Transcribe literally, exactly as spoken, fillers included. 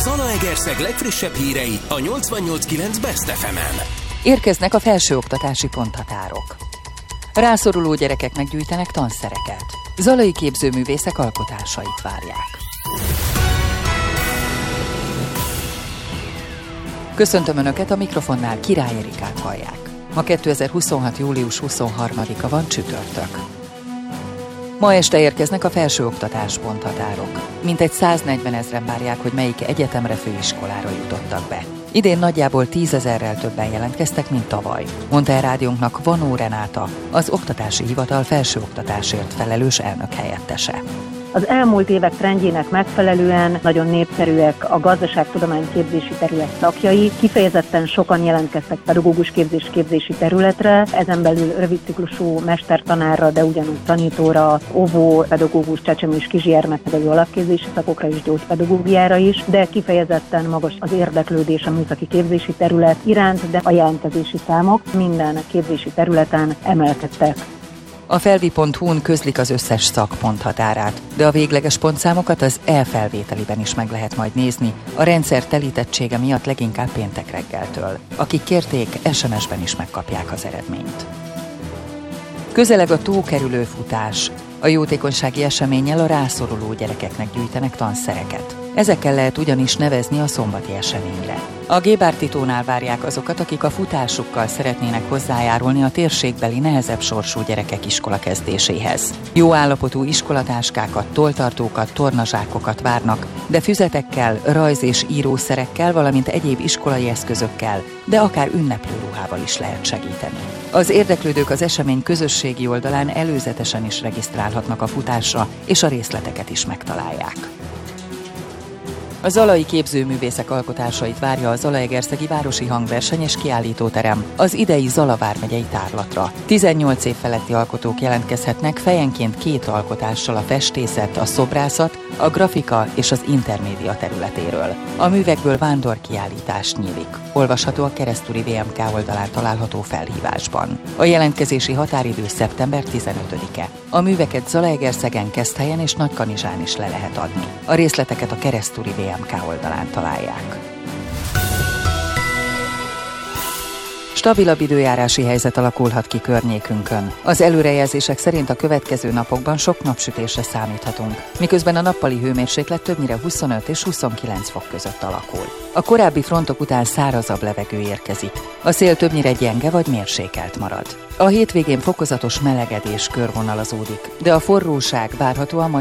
Zalaegerszeg legfrissebb hírei a nyolcvannyolc kilenc Best ef emen. Érkeznek a felsőoktatási ponthatárok. Rászoruló gyerekeknek gyűjtenek tanszereket. Zalai képzőművészek alkotásait várják. Köszöntöm Önöket, a mikrofonnál Király Erikát hallják. Ma kétezer-huszonhat. július huszonharmadika van, csütörtök. Ma este érkeznek a felsőoktatás ponthatárok. Mintegy száznegyvenezren várják, hogy melyik egyetemre, főiskolára jutottak be. Idén nagyjából tízezerrel többen jelentkeztek, mint tavaly, mondta el rádiónknak Vanó Renáta, az Oktatási Hivatal felsőoktatásért felelős elnök helyettese. Az elmúlt évek trendjének megfelelően nagyon népszerűek a gazdaságtudományképzési terület szakjai, kifejezetten sokan jelentkeztek pedagógus képzés-képzési területre, ezen belül rövidciklusú mestertanárra, de ugyanúgy tanítóra, óvó, pedagógus, csecsemő és kisgyermeknevelő alapképzési szakokra és gyógypedagógiára is, de kifejezetten magas az érdeklődés a műszaki képzési terület iránt, de a jelentkezési számok minden képzési területen emelkedtek. A felvi pont hu-n közlik az összes szak ponthatárát, de a végleges pontszámokat az e-felvételiben is meg lehet majd nézni, a rendszer telítettsége miatt leginkább péntek reggeltől. Akik kérték, es em es-ben is megkapják az eredményt. Közeleg a tókerülő futás. A jótékonysági eseménnyel a rászoruló gyerekeknek gyűjtenek tanszereket. Ezekkel lehet ugyanis nevezni a szombati eseményre. A Gébártitónál várják azokat, akik a futásukkal szeretnének hozzájárulni a térségbeli nehezebb sorsú gyerekek iskola kezdéséhez. Jó állapotú iskolatáskákat, tolltartókat, tornazsákokat várnak, de füzetekkel, rajz- és írószerekkel, valamint egyéb iskolai eszközökkel, de akár ünneplőruhával is lehet segíteni. Az érdeklődők az esemény közösségi oldalán előzetesen is regisztrálhatnak a futásra, és a részleteket is megtalálják. A zalai képzőművészek alkotásait várja a Zalaegerszegi Városi Hangverseny és Kiállítóterem az idei Zala vármegyei tárlatra. tizennyolc év feletti alkotók jelentkezhetnek fejenként két alkotással a festészet, a szobrászat, a grafika és az intermédia területéről. A művekből vándorkiállítás nyílik. Olvasható a Keresztúri vé em ká oldalán található felhívásban. A jelentkezési határidő szeptember tizenötödike. A műveket Zalaegerszegen, Keszthelyen és Nagykanizsán is le lehet adni. A részleteket a Keresztúri vé em ká oldalán találják. Stabilabb időjárási helyzet alakulhat ki környékünkön. Az előrejelzések szerint a következő napokban sok napsütésre számíthatunk, miközben a nappali hőmérséklet többnyire huszonöt és huszonkilenc fok között alakul. A korábbi frontok után szárazabb levegő érkezik. A szél többnyire gyenge vagy mérsékelt marad. A hétvégén fokozatos melegedés körvonalazódik, de a forróság várhatóan majd